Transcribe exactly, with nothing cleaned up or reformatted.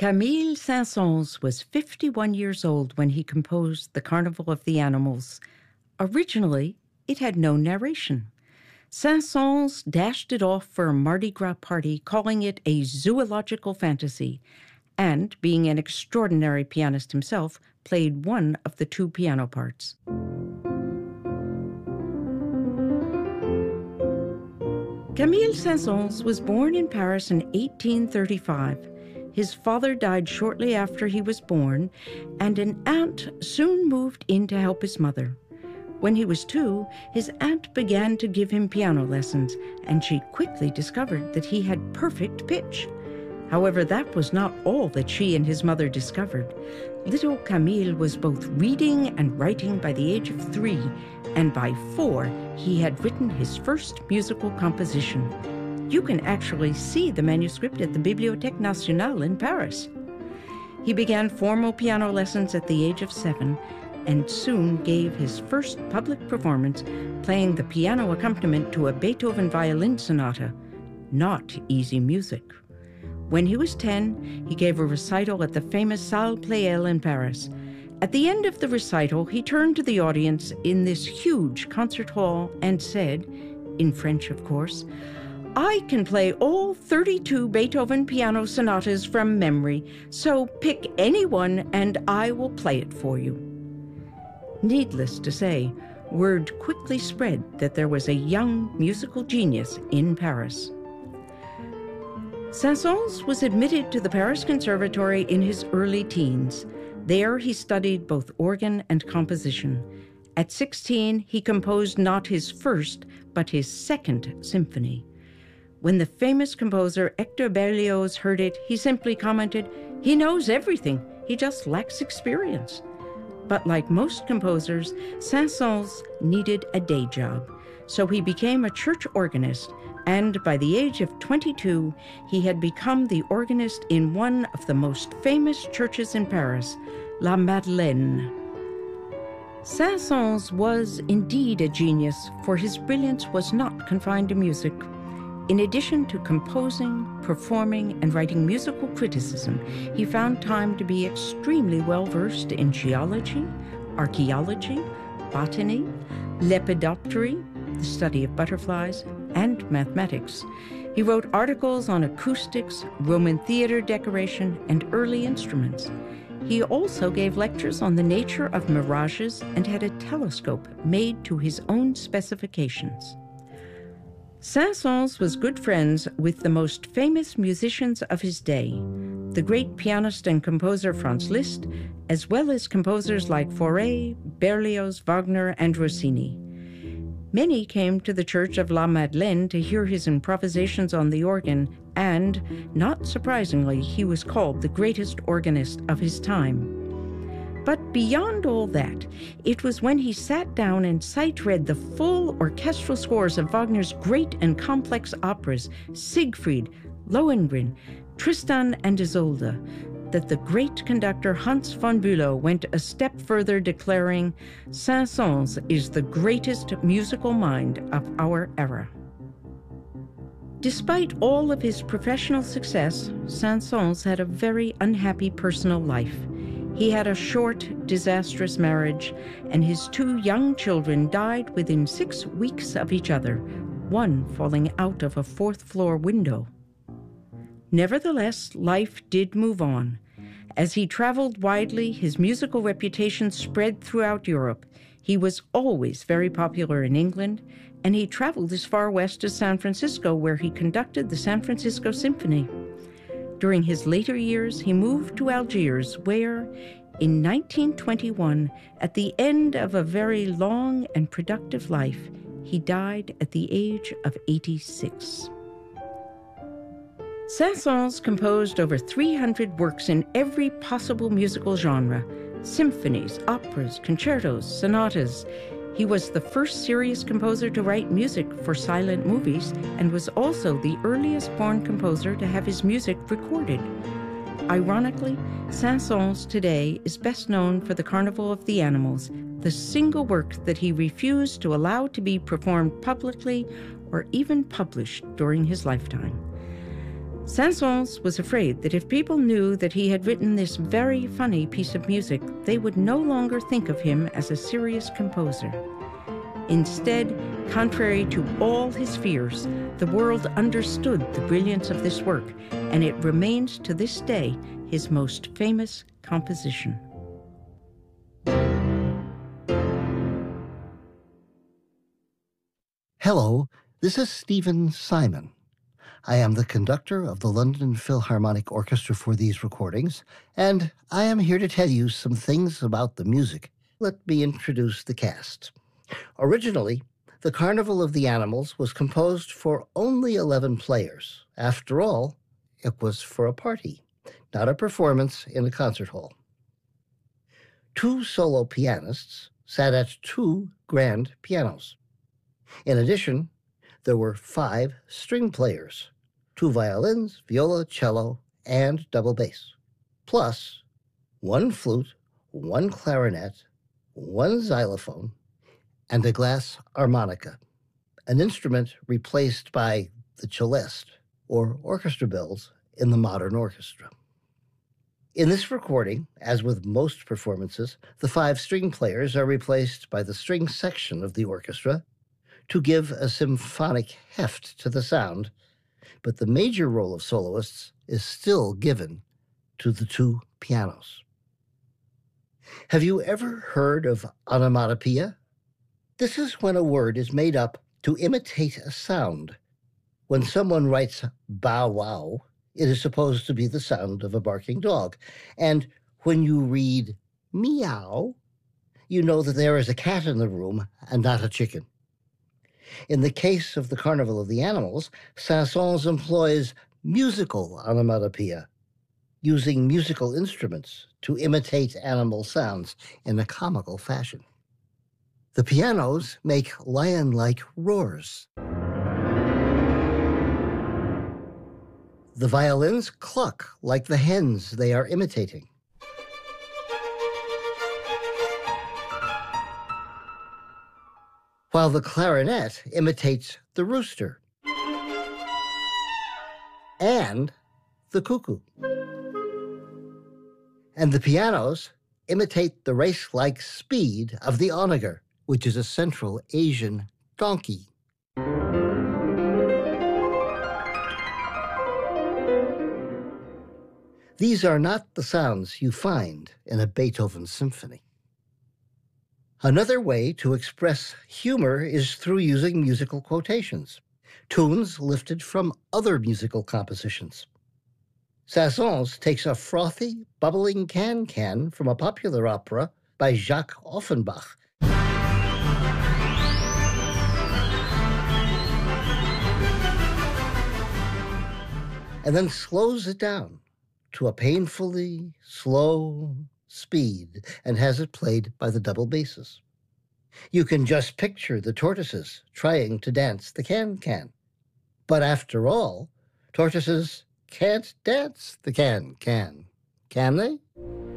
Camille Saint-Saëns was fifty-one years old when he composed The Carnival of the Animals. Originally, it had no narration. Saint-Saëns dashed it off for a Mardi Gras party, calling it a zoological fantasy, and, being an extraordinary pianist himself, played one of the two piano parts. Camille Saint-Saëns was born in Paris in eighteen thirty-five. His father died shortly after he was born, and an aunt soon moved in to help his mother. When he was two, his aunt began to give him piano lessons, and she quickly discovered that he had perfect pitch. However, that was not all that she and his mother discovered. Little Camille was both reading and writing by the age of three, and by four, he had written his first musical composition. You can actually see the manuscript at the Bibliothèque Nationale in Paris. He began formal piano lessons at the age of seven and soon gave his first public performance playing the piano accompaniment to a Beethoven violin sonata. Not easy music. When he was ten, he gave a recital at the famous Salle Pleyel in Paris. At the end of the recital, he turned to the audience in this huge concert hall and said, in French of course, "I can play all thirty-two Beethoven piano sonatas from memory, so pick any one and I will play it for you." Needless to say, word quickly spread that there was a young musical genius in Paris. Saint-Saëns was admitted to the Paris Conservatory in his early teens. There he studied both organ and composition. At sixteen, he composed not his first, but his second symphony. When the famous composer Hector Berlioz heard it, he simply commented, "He knows everything, he just lacks experience." But like most composers, Saint-Saëns needed a day job, so he became a church organist, and by the age of twenty-two, he had become the organist in one of the most famous churches in Paris, La Madeleine. Saint-Saëns was indeed a genius, for his brilliance was not confined to music. In addition to composing, performing, and writing musical criticism, he found time to be extremely well-versed in geology, archaeology, botany, lepidoptery, the study of butterflies, and mathematics. He wrote articles on acoustics, Roman theater decoration, and early instruments. He also gave lectures on the nature of mirages and had a telescope made to his own specifications. Saint-Saëns was good friends with the most famous musicians of his day, the great pianist and composer Franz Liszt, as well as composers like Fauré, Berlioz, Wagner, and Rossini. Many came to the church of La Madeleine to hear his improvisations on the organ, and, not surprisingly, he was called the greatest organist of his time. But beyond all that, it was when he sat down and sight-read the full orchestral scores of Wagner's great and complex operas, Siegfried, Lohengrin, Tristan and Isolde, that the great conductor Hans von Bülow went a step further, declaring, "Saint-Saëns is the greatest musical mind of our era." Despite all of his professional success, Saint-Saëns had a very unhappy personal life. He had a short, disastrous marriage, and his two young children died within six weeks of each other, one falling out of a fourth-floor window. Nevertheless, life did move on. As he traveled widely, his musical reputation spread throughout Europe. He was always very popular in England, and he traveled as far west as San Francisco, where he conducted the San Francisco Symphony. During his later years, he moved to Algiers, where, in nineteen twenty-one, at the end of a very long and productive life, he died at the age of eighty-six. Saint-Saëns composed over three hundred works in every possible musical genre: symphonies, operas, concertos, sonatas. He was the first serious composer to write music for silent movies and was also the earliest born composer to have his music recorded. Ironically, Saint-Saëns today is best known for The Carnival of the Animals, the single work that he refused to allow to be performed publicly or even published during his lifetime. Saint-Saëns was afraid that if people knew that he had written this very funny piece of music, they would no longer think of him as a serious composer. Instead, contrary to all his fears, the world understood the brilliance of this work, and it remains to this day his most famous composition. Hello, this is Stephen Simon. I am the conductor of the London Philharmonic Orchestra for these recordings, and I am here to tell you some things about the music. Let me introduce the cast. Originally, The Carnival of the Animals was composed for only eleven players. After all, it was for a party, not a performance in a concert hall. Two solo pianists sat at two grand pianos. In addition, there were five string players, two violins, viola, cello, and double bass, plus one flute, one clarinet, one xylophone, and a glass harmonica, an instrument replaced by the celeste, or orchestra bells, in the modern orchestra. In this recording, as with most performances, the five string players are replaced by the string section of the orchestra to give a symphonic heft to the sound, but the major role of soloists is still given to the two pianos. Have you ever heard of onomatopoeia? This is when a word is made up to imitate a sound. When someone writes bow wow, it is supposed to be the sound of a barking dog. And when you read meow, you know that there is a cat in the room and not a chicken. In the case of the Carnival of the Animals, Saint-Saëns employs musical onomatopoeia, using musical instruments to imitate animal sounds in a comical fashion. The pianos make lion-like roars. The violins cluck like the hens they are imitating. While the clarinet imitates the rooster and the cuckoo. And the pianos imitate the race-like speed of the onager, which is a Central Asian donkey. These are not the sounds you find in a Beethoven symphony. Another way to express humor is through using musical quotations, tunes lifted from other musical compositions. Saint-Saëns takes a frothy, bubbling can-can from a popular opera by Jacques Offenbach. And then slows it down to a painfully slow speed and has it played by the double basses. You can just picture the tortoises trying to dance the can-can. But after all, tortoises can't dance the can-can, can they?